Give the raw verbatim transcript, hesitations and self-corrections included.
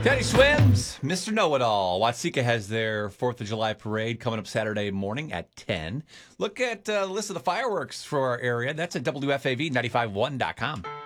Daddy Swims, Mister Know-It-All. Watsika has their fourth of July parade coming up Saturday morning at ten. Look at uh, the list of the fireworks for our area. That's at W F A V nine five one dot com.